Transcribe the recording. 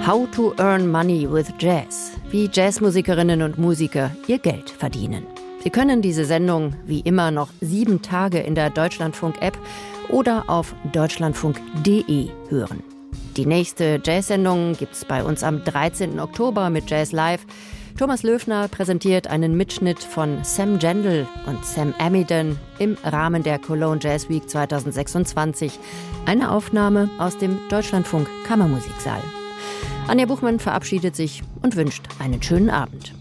How to earn money with Jazz. Wie Jazzmusikerinnen und Musiker ihr Geld verdienen. Sie können diese Sendung wie immer noch 7 Tage in der Deutschlandfunk-App oder auf deutschlandfunk.de hören. Die nächste Jazz-Sendung gibt's bei uns am 13. Oktober mit Jazz Live. Thomas Löfner präsentiert einen Mitschnitt von Sam Gendel und Sam Amidon im Rahmen der Cologne Jazz Week 2026. Eine Aufnahme aus dem Deutschlandfunk Kammermusiksaal. Anja Buchmann verabschiedet sich und wünscht einen schönen Abend.